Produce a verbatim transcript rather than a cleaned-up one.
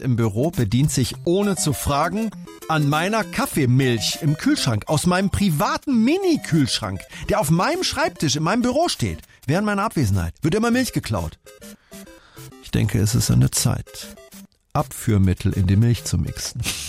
im Büro bedient sich ohne zu fragen an meiner Kaffeemilch im Kühlschrank aus meinem privaten Mini-Kühlschrank, der auf meinem Schreibtisch in meinem Büro steht. Während meiner Abwesenheit wird immer Milch geklaut. Ich denke, es ist an der Zeit, Abführmittel in die Milch zu mixen.